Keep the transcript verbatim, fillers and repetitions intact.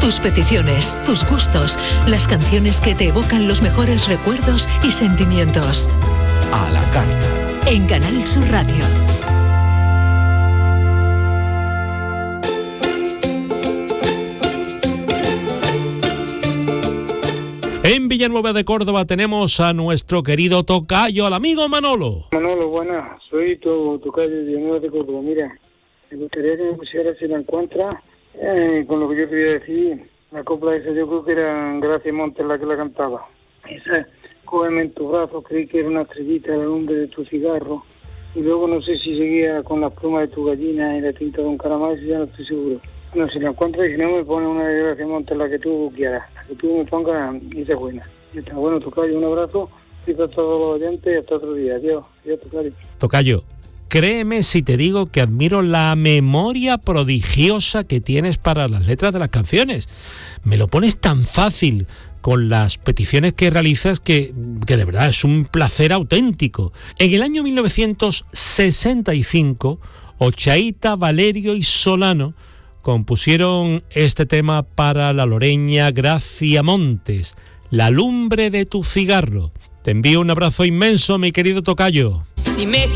Tus peticiones, tus gustos, las canciones que te evocan los mejores recuerdos y sentimientos. A la carta. En Canal Sur Radio. En Villanueva de Córdoba tenemos a nuestro querido tocayo, al amigo Manolo. Manolo, buenas, soy tu tocayo de Villanueva de Córdoba. Mira, me gustaría que me pusiera, si la encuentras, eh, con lo que yo te voy a decir, la copla esa, yo creo que era Gracia Montes la que la cantaba. Esa, cógeme en tu brazo, creí que era una estrellita de la lumbre de tu cigarro, y luego no sé si seguía con las plumas de tu gallina y la tinta de un caramelo, ya no estoy seguro. No, si la encuentras, y si no me pones una de Gracia Montes, la que tú quieras, la que tú me pongas, y esa es buena. Y está bueno, tocayo, un abrazo, y para todos los oyentes, y hasta otro día. Adiós, adiós, tocayo. Tocayo, créeme si te digo que admiro la memoria prodigiosa que tienes para las letras de las canciones. Me lo pones tan fácil con las peticiones que realizas que, que de verdad es un placer auténtico. En el año mil novecientos sesenta y cinco, Ochaíta, Valerio y Solano compusieron este tema para la loreña Gracia Montes, La lumbre de tu cigarro. Te envío un abrazo inmenso, mi querido tocayo. Si me